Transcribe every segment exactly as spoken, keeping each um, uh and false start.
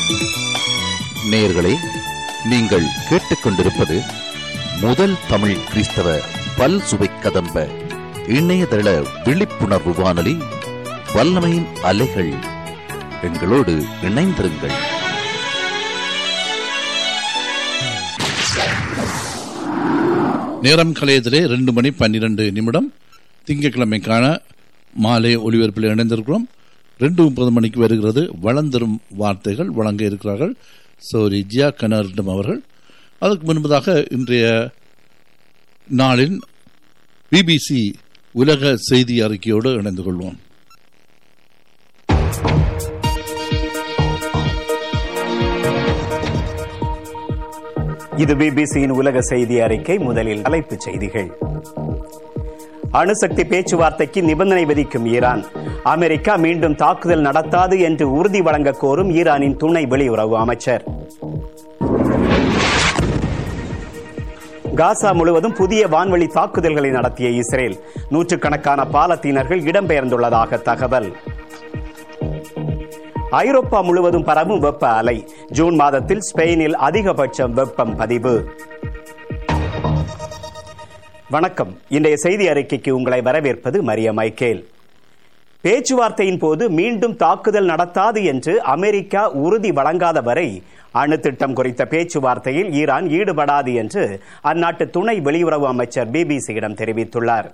நேயர்களே, நீங்கள் கேட்டுக்கொண்டிருப்பது முதல் தமிழ் கிறிஸ்தவ பல் சுவை கதம்ப இணையதள விழிப்புணர்வு வானொலி வல்லமையின் அலைகள். எங்களோடு இணைந்திருங்கள். நேரம் கலையத்திலே ரெண்டு மணி பன்னிரண்டு நிமிடம் திங்கட்கிழமைக்கான மாலை ஒலிபரப்பில் இணைந்திருக்கிறோம். ரெண்டு முப்பது மணிக்கு வருகிறது வளர்ந்தரும் வார்த்தைகள் வழங்க இருக்கிறார்கள் சோரி ஜியா கனரிடம் அவர்கள். அதற்கு முன்பதாக இன்றைய நாளின் பிபிசி உலக செய்தி அறிக்கையோடு இணைந்து கொள்வோம். இது பிபிசியின் உலக செய்தி அறிக்கை. முதலில் தலைப்புச் செய்திகள். அணுசக்தி பேச்சுவார்த்தைக்கு நிபந்தனை விதிக்கும் ஈரான். அமெரிக்கா மீண்டும் தாக்குதல் நடத்தாது என்று உறுதி வழங்க கோரும் ஈரானின் துணை வெளியுறவு அமைச்சர். காசா முழுவதும் புதிய வான்வழி தாக்குதல்களை நடத்திய இஸ்ரேல். நூற்றுக்கணக்கான பாலஸ்தீனர்கள் இடம்பெயர்ந்துள்ளதாக தகவல். ஐரோப்பா முழுவதும் பரவும் வெப்ப அலை. ஜூன் மாதத்தில் ஸ்பெயினில் அதிகபட்ச வெப்பம் பதிவு. வணக்கம். இன்றைய செய்தி அறிக்கைக்கு உங்களை வரவேற்பது மரிய மைக்கேல். பேச்சுவார்த்தையின் போது மீண்டும் தாக்குதல் நடத்தாது என்று அமெரிக்கா உறுதி வழங்காத வரை அணு திட்டம் குறித்த பேச்சுவார்த்தையில் ஈரான் ஈடுபடாது என்று அந்நாட்டு துணை வெளியுறவு அமைச்சர் பிபிசியிடம் தெரிவித்துள்ளார்.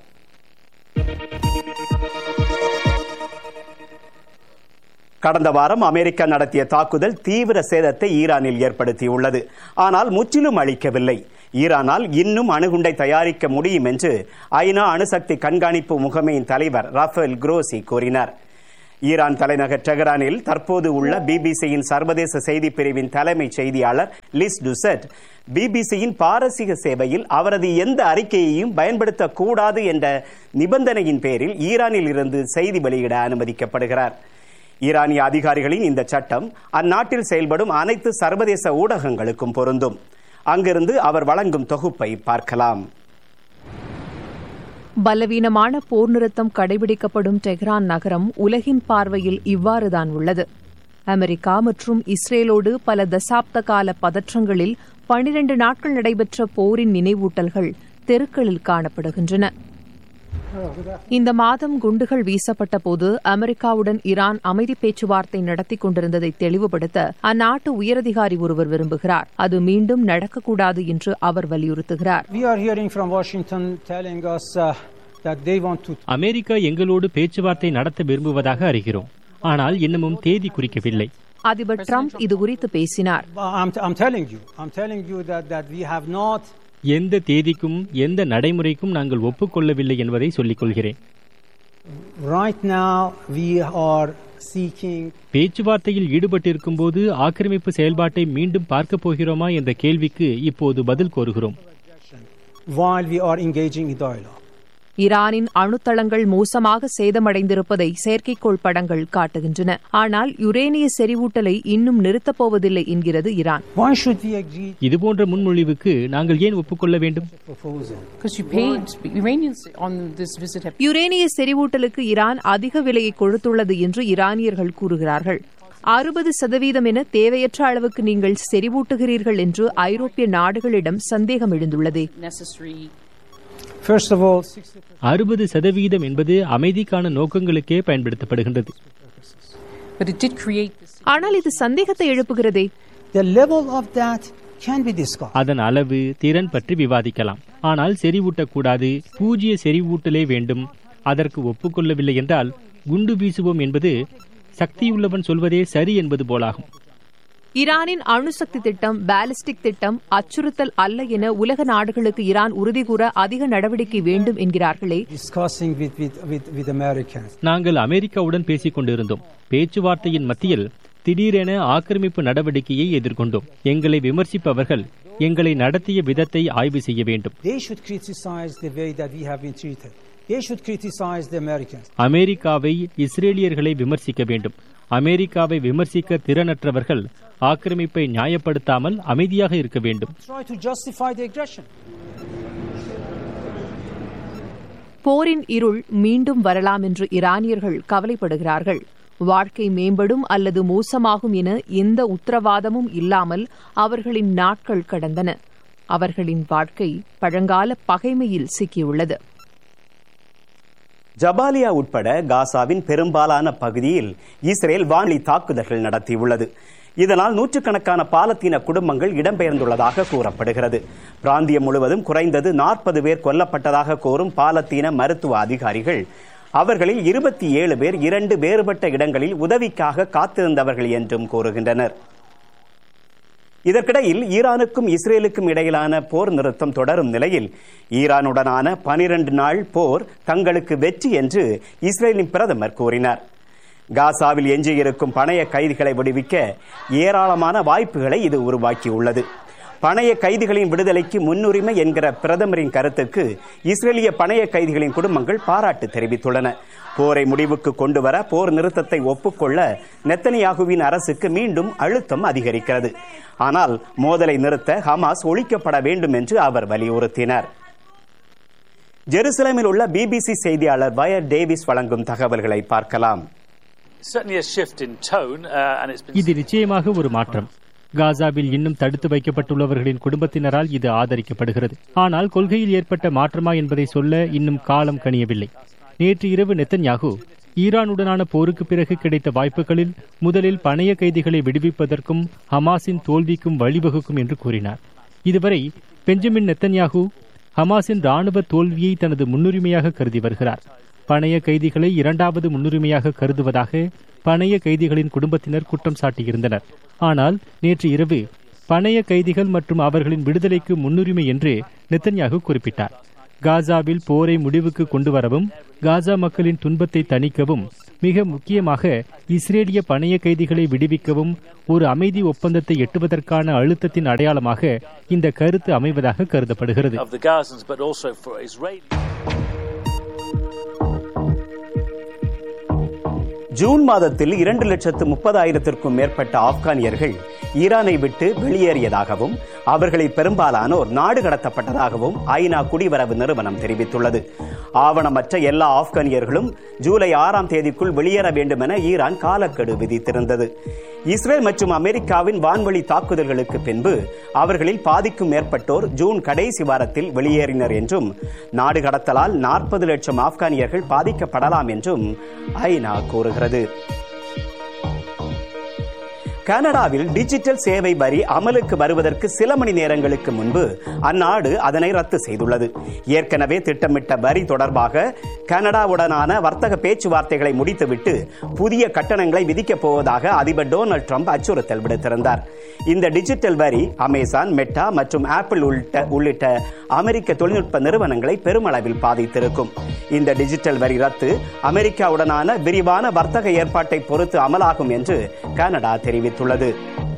கடந்த வாரம் அமெரிக்கா நடத்திய தாக்குதல் தீவிர சேதத்தை ஈரானில் ஏற்படுத்தியுள்ளது. ஆனால் முற்றிலும் அளிக்கவில்லை. ஈரானால் இன்னும் அணுகுண்டை தயாரிக்க முடியும் என்று ஐநா அணுசக்தி கண்காணிப்பு முகமையின் தலைவர் ரஃபேல் குரோசி கூறினார். ஈரான் தலைநகர் டெஹரானில் தற்போது உள்ள பிபிசியின் சர்வதேச செய்தி பிரிவின் தலைமை செய்தியாளர் லிஸ் டுசெட் பிபிசியின் பாரசீக சேவையில் அவரது எந்த அறிக்கையையும் பயன்படுத்தக்கூடாது என்ற நிபந்தனையின் பேரில் ஈரானில் இருந்து செய்தி வெளியிட அனுமதிக்கப்படுகிறார். ஈரானிய அதிகாரிகளின் இந்த சட்டம் அந்நாட்டில் செயல்படும் அனைத்து சர்வதேச ஊடகங்களுக்கும் பொருந்தும். அங்கிருந்து அவர் வழங்கும் தொகுப்பை பார்க்கலாம். பலவீனமான போர் நிறுத்தம் கடைபிடிக்கப்படும் டெஹ்ரான் நகரம் உலகின் பார்வையில் இவ்வாறுதான் உள்ளது. அமெரிக்கா மற்றும் இஸ்ரேலோடு பல தசாப்த கால பதற்றங்களில் பனிரண்டு நாட்கள் நடைபெற்ற போரின் நினைவூட்டல்கள் தெருக்களில் காணப்படுகின்றன. இந்த மாதம் குண்டுகள் வீசப்பட்ட போது அமெரிக்காவுடன் ஈரான் அமைதி பேச்சுவார்த்தை நடத்தி கொண்டிருந்ததை தெளிவுபடுத்த அந்நாட்டு உயரதிகாரி ஒருவர் விரும்புகிறார். அது மீண்டும் நடக்கக்கூடாது என்று அவர் வலியுறுத்துகிறார். அமெரிக்கா எங்களோடு பேச்சுவார்த்தை நடத்த விரும்புவதாக அறிகிறோம், ஆனால் இன்னமும் தேதி குறிக்கவில்லை. அதிபர் டிரம்ப் இது குறித்து பேசினார். எந்த தேதிக்கும் எந்த நடைமுறைக்கும் நாங்கள் ஒப்புக்கொள்ளவில்லை என்பதை சொல்லிக் கொள்கிறேன். பேச்சுவார்த்தையில் ஈடுபட்டிருக்கும் போது ஆக்கிரமிப்பு செயல்பாட்டை மீண்டும் பார்க்க போகிறோமா என்ற கேள்விக்கு இப்போது பதில் கோருகிறோம். ஈரானின் அணுத்தளங்கள் மோசமாக சேதமடைந்திருப்பதை செயற்கைக்கோள் படங்கள் காட்டுகின்றன. ஆனால் யுரேனிய செறிவூட்டலை இன்னும் நிறுத்தப்போவதில்லை என்கிறது ஈரான். இதுபோன்ற முன்மொழிவுக்கு நாங்கள் ஏன் ஒப்புக்கொள்ள வேண்டும்? யுரேனிய செறிவூட்டலுக்கு ஈரான் அதிக விலையை கொடுத்துள்ளது என்று ஈரானியர்கள் கூறுகிறார்கள். அறுபது சதவீதம் என தேவையற்ற அளவுக்கு நீங்கள் செறிவூட்டுகிறீர்கள் என்று ஐரோப்பிய நாடுகளிடம் சந்தேகம் எழுந்துள்ளது. அறுபது சதவீதம் என்பது அமைதிக்கான நோக்கங்களுக்கே பயன்படுத்தப்படுகின்றது. ஆனால் இது சந்தேகத்தை எழுப்புகிறதே. அதன் அளவு, திறன் பற்றி விவாதிக்கலாம். ஆனால் செறிவூட்டக்கூடாது, பூஜ்ய செறிவூட்டலே வேண்டும். அதற்கு ஒப்புக்கொள்ளவில்லை என்றால் குண்டு வீசுவோம் என்பது சக்தியுள்ளவன் சொல்வதே சரி என்பது போலாகும். ஈரானின் அணுசக்தி திட்டம் பாலிஸ்டிக் திட்டம் அச்சுறுத்தல் அல்ல என உலக நாடுகளுக்கு ஈரான் உறுதி கூற அதிக நடவடிக்கை வேண்டும் என்கிறார்களே. நாங்கள் அமெரிக்காவுடன் பேசிக் கொண்டிருந்தோம். பேச்சுவார்த்தையின் மத்தியில் திடீரென ஆக்கிரமிப்பு நடவடிக்கையை எதிர்கொண்டோம். எங்களை விமர்சிப்பவர்கள் எங்களை நடத்திய விதத்தை ஆய்வு செய்ய வேண்டும். அமெரிக்காவை, இஸ்ரேலியர்களை விமர்சிக்க வேண்டும். அமெரிக்காவை விமர்சிக்க திறனற்றவர்கள் ஆக்கிரமிப்பை நியாயப்படுத்தாமல் அமைதியாக இருக்க வேண்டும். போரின் இருள் மீண்டும் வரலாம் என்று ஈரானியர்கள் கவலைப்படுகிறார்கள். வாழ்க்கை மேம்படும் அல்லது மோசமாகும் என எந்த உத்தரவாதமும் இல்லாமல் அவர்களின் நாட்கள் கடந்தன. அவர்களின் வாழ்க்கை பழங்கால பகைமையில் சிக்கியுள்ளது. ஜபாலியா உட்பட காசாவின் பெரும்பாலான பகுதியில் இஸ்ரேல் வான்வழி தாக்குதல்கள் நடத்தியுள்ளது. இதனால் நூற்றுக்கணக்கான பாலத்தீன குடும்பங்கள் இடம்பெயர்ந்துள்ளதாக கூறப்படுகிறது. பிராந்தியம் முழுவதும் குறைந்தது நாற்பது பேர் கொல்லப்பட்டதாக கூறும் பாலத்தீன மருத்துவ அதிகாரிகள் அவர்களில் இருபத்தி ஏழு பேர் இரண்டு வேறுபட்ட இடங்களில் உதவிக்காக காத்திருந்தவர்கள் என்றும் கூறுகின்றனர். இதற்கிடையில் ஈரானுக்கும் இஸ்ரேலுக்கும் இடையிலான போர் நிறுத்தம் தொடரும் நிலையில் ஈரானுடனான பனிரண்டு நாள் போர் தங்களுக்கு வெற்றி என்று இஸ்ரேலின் பிரதமர் கூறினார். காசாவில் எஞ்சியிருக்கும் பணைய கைதிகளை விடுவிக்க ஏராளமான வாய்ப்புகளை இது உருவாக்கியுள்ளது. பணைய கைதிகளின் விடுதலைக்கு முன்னுரிமை என்கிற பிரதமரின் கருத்துக்கு இஸ்ரேலிய பணைய கைதிகளின் குடும்பங்கள் பாராட்டு தெரிவித்துள்ளன. போரை முடிவுக்கு கொண்டுவர போர் நிறுத்தத்தை ஒப்புக்கொள்ள நெத்தனியாகுவின் அரசுக்கு மீண்டும் அழுத்தம் அதிகரிக்கிறது. ஆனால் மோதலை நிறுத்த ஹமாஸ் ஒழிக்கப்பட வேண்டும் என்று அவர் வலியுறுத்தினார். ஜெருசலேமில் உள்ள பிபிசி செய்தியாளர் வயர் டேவிஸ் வழங்கும் தகவல்களை பார்க்கலாம். இது நிச்சயமாக ஒரு மாற்றம். காசாவில் இன்னும் தடுத்து வைக்கப்பட்டுள்ளவர்களின் குடும்பத்தினரால் இது ஆதரிக்கப்படுகிறது. ஆனால் கொள்கையில் ஏற்பட்ட மாற்றமா என்பதை சொல்ல இன்னும் காலம் கனியவில்லை. நேற்று இரவு நெத்தன்யாகு ஈரானுடனான போருக்கு பிறகு கிடைத்த வாய்ப்புகளில் முதலில் பணைய கைதிகளை விடுவிப்பதற்கும் ஹமாஸின் தோல்விக்கும் வழிவகுக்கும் என்று கூறினார். இதுவரை பெஞ்சமின் நெத்தன்யாகு ஹமாஸின் ராணுவ தோல்வியை தனது முன்னுரிமையாக கருதி வருகிறார். பணைய கைதிகளை இரண்டாவது முன்னுரிமையாக கருதுவதாக பணைய கைதிகளின் குடும்பத்தினர் குற்றம் சாட்டியிருந்தனர். ஆனால் நேற்று இரவு பணைய கைதிகள் மற்றும் அவர்களின் விடுதலைக்கு முன்னுரிமை என்று நெத்தன்யாகு குறிப்பிட்டார். காசாவில் போரை முடிவுக்கு கொண்டு வரவும் காசா மக்களின் துன்பத்தை தணிக்கவும் மிக முக்கியமாக இஸ்ரேலிய பணைய கைதிகளை விடுவிக்கவும் ஒரு அமைதி ஒப்பந்தத்தை எட்டுவதற்கான அழுத்தத்தின் அடையாளமாக இந்த கருத்து அமைவதாக கருதப்படுகிறது. ஜூன் மாதத்தில் இரண்டு லட்சத்து முப்பதாயிரத்திற்கும் மேற்பட்ட ஆப்கானியர்கள் ஈரானை விட்டு வெளியேறியதாகவும் அவர்களில் பெரும்பாலானோர் நாடு கடத்தப்பட்டதாகவும் ஐநா குடிவரவு நிறுவனம் தெரிவித்துள்ளது. ஆவணமற்ற எல்லா ஆப்கானியர்களும் ஜூலை ஆறாம் தேதிக்குள் வெளியேற வேண்டும் என ஈரான் காலக்கெடு விதித்திருந்தது. இஸ்ரேல் மற்றும் அமெரிக்காவின் வான்வழி தாக்குதல்களுக்கு பின்பு அவர்களில் பாதிக்கும் மேற்பட்டோர் ஜூன் கடைசி வாரத்தில் வெளியேறினர் என்றும் நாடு கடத்தலால் நாற்பது லட்சம் ஆப்கானியர்கள் பாதிக்கப்படலாம் என்றும் ஐநா கூறுகிறது. கனடாவில் டிஜிட்டல் சேவை வரி அமலுக்கு வருவதற்கு சில மணி நேரங்களுக்கு முன்பு அந்நாடு அதனை ரத்து செய்துள்ளது. ஏற்கனவே திட்டமிட்ட வரி தொடர்பாக கனடாவுடனான வர்த்தக பேச்சுவார்த்தைகளை முடித்துவிட்டு புதிய கட்டணங்களை விதிக்கப் போவதாக அதிபர் டொனால்ட் ட்ரம்ப் அச்சுறுத்தல் விடுத்திருந்தார். இந்த டிஜிட்டல் வரி அமேசான், மெட்டா மற்றும் ஆப்பிள் உள்ளிட்ட உள்ளிட்ட அமெரிக்க தொழில்நுட்ப நிறுவனங்களை பெருமளவில் பாதித்திருக்கும். இந்த டிஜிட்டல் வரி ரத்து அமெரிக்காவுடனான விரிவான வர்த்தக ஏற்பாட்டை பொறுத்து அமலாகும் என்று கனடா தெரிவித்துள்ளது.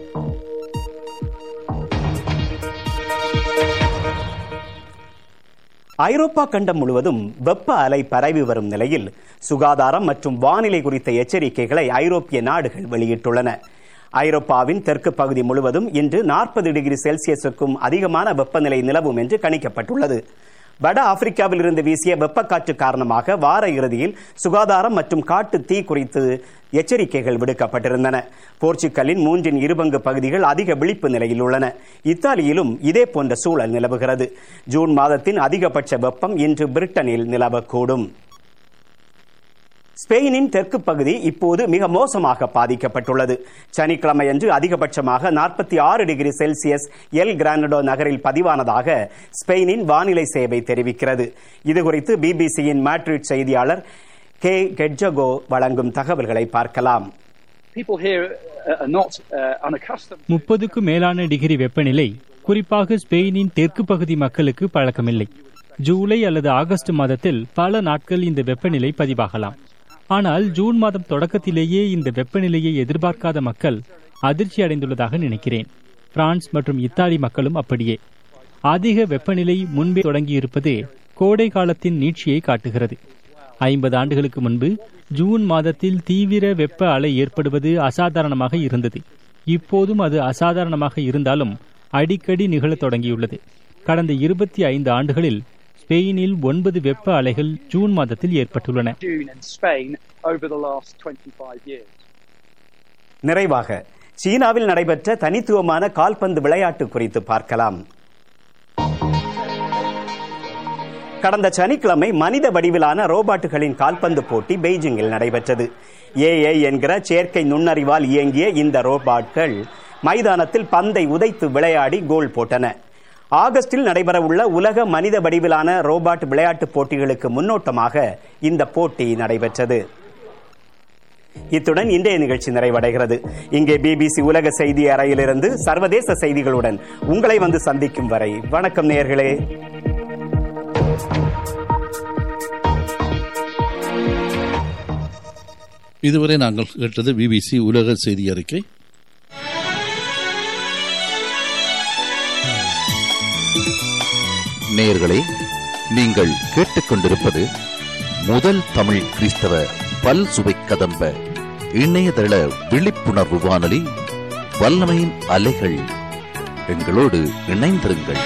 ஐரோப்பா கண்டம் முழுவதும் வெப்ப அலை பரவி வரும் நிலையில் சுகாதாரம் மற்றும் வானிலை குறித்த எச்சரிக்கைகளை ஐரோப்பிய நாடுகள் வெளியிட்டுள்ளன. ஐரோப்பாவின் தெற்கு பகுதி முழுவதும் இன்று நாற்பது டிகிரி செல்சியஸுக்கும் அதிகமான வெப்பநிலை நிலவும் என்று கணிக்கப்பட்டுள்ளது. வட ஆப்பிரிக்காவில் இருந்து வீசிய வெப்பக்காற்று காரணமாக வார இறுதியில் சுகாதாரம் மற்றும் காட்டு தீ குறித்து எச்சரிக்கைகள் விடுக்கப்பட்டிருந்தன. போர்ச்சுகலின் மூன்றின் இருபங்கு பகுதிகள் அதிக விழிப்பு நிலையில் உள்ளன. இத்தாலியிலும் இதே போன்ற சூழல் நிலவுகிறது. ஜூன் மாதத்தின் அதிகபட்ச வெப்பம் இன்று பிரிட்டனில் நிலவக்கூடும். ஸ்பெயினின் தெற்கு பகுதி இப்போது மிக மோசமாக பாதிக்கப்பட்டுள்ளது. சனிக்கிழமையன்று அதிகபட்சமாக நாற்பத்தி ஆறு டிகிரி செல்சியஸ் எல் கிரானடோ நகரில் பதிவானதாக ஸ்பெயினின் வானிலை சேவை தெரிவிக்கிறது. இதுகுறித்து பிபிசியின் மேட்ரிட் செய்தியாளர் கே கெட்ஜகோ வழங்கும் தகவல்களை பார்க்கலாம். முப்பதுக்கும் மேலான டிகிரி வெப்பநிலை குறிப்பாக ஸ்பெயினின் தெற்கு பகுதி மக்களுக்கு பழக்கமில்லை. ஜூலை அல்லது ஆகஸ்ட் மாதத்தில் பல நாட்கள் இந்த வெப்பநிலை பதிவாகலாம். ஆனால் ஜூன் மாதம் தொடக்கத்திலேயே இந்த வெப்பநிலையை எதிர்பார்க்காத மக்கள் அதிர்ச்சி அடைந்துள்ளதாக நினைக்கிறேன். பிரான்ஸ் மற்றும் இத்தாலி மக்களும் அப்படியே. அதிக வெப்பநிலை முன்பே தொடங்கியிருப்பது கோடை காலத்தின் நீட்சியை காட்டுகிறது. ஐம்பது ஆண்டுகளுக்கு முன்பு ஜூன் மாதத்தில் தீவிர வெப்ப அலை ஏற்படுவது அசாதாரணமாக இருந்தது. இப்போதும் அது அசாதாரணமாக இருந்தாலும் அடிக்கடி நிகழத் தொடங்கியுள்ளது. கடந்த இருபத்தி ஐந்து ஆண்டுகளில் ஸ்பெயினில் ஒன்பது வெப்ப அலைகள் ஜூன் மாதத்தில் ஏற்பட்டுள்ளன. நிறைவாக சீனாவில் நடைபெற்ற தனித்துவமான கால்பந்து விளையாட்டு குறித்து பார்க்கலாம். கடந்த சனிக்கிழமை மனித வடிவிலான ரோபாட்டுகளின் கால்பந்து போட்டி பெய்ஜிங்கில் நடைபெற்றது. ஏஐ என்கிற செயற்கை நுண்ணறிவால் இயங்கிய இந்த ரோபாட்கள் மைதானத்தில் பந்தை உதைத்து விளையாடி கோல் போட்டன. ஆகஸ்டில் நடைபெறவுள்ள உலக மனித வடிவிலான ரோபாட் விளையாட்டுப் போட்டிகளுக்கு முன்னோட்டமாக இந்த போட்டி நடைபெற்றது. இத்துடன் இன்றைய நிகழ்ச்சி நிறைவடைகிறது. இங்கே பிபிசி உலக செய்தி அறையிலிருந்து சர்வதேச செய்திகளுடன் உங்களை வந்து சந்திக்கும் வரை வணக்கம் நேயர்களே. இதுவரை நாங்கள் கேட்டது பிபிசி உலக செய்தி அறிக்கை. நேயர்களே, நீங்கள் கேட்டுக்கொண்டிருப்பது முதல் தமிழ் கிறிஸ்தவ பல் சுவை கதம்ப இணையதள விழிப்புணர்வு வானொலி வல்லமையின் அலைகள். எங்களோடு இணைந்திருங்கள்.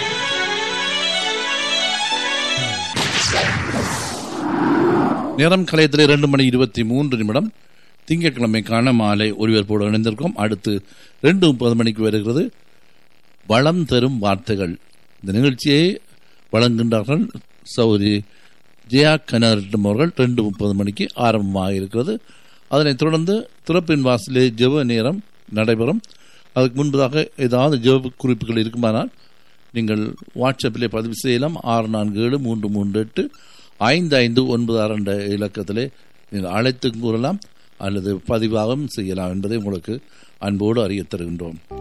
நேரம் கலையத்தில் இரண்டு மணி இருபத்தி மூன்று நிமிடம். திங்கட்கிழமைக்கான மாலை ஒலிபரப்போடு இணைந்திருக்கோம். அடுத்து ரெண்டு முப்பது மணிக்கு வருகிறது வளம் தரும் வார்த்தைகள். இந்த நிகழ்ச்சியை வழங்குகின்றார்கள் சௌரி ஜெயா கனரட்டம் அவர்கள். ரெண்டு முப்பது மணிக்கு ஆரம்பமாக இருக்கிறது. அதனைத் தொடர்ந்து திறப்பின் வாசலே ஜெப நேரம் நடைபெறும். அதுக்கு முன்பதாக ஏதாவது ஜெப குறிப்புகள் இருக்குமானால் நீங்கள் வாட்ஸ்அப்பிலே பதிவு செய்யலாம். ஆறு நான்கு ஏழு மூன்று மூன்று எட்டு ஐந்து ஐந்து ஒன்பது ஆறு என்ற இலக்கத்திலே நீங்கள் அழைத்து கூறலாம் அல்லது பதிவாகவும் செய்யலாம் என்பதை உங்களுக்கு அன்போடு அறிய தருகின்றோம்.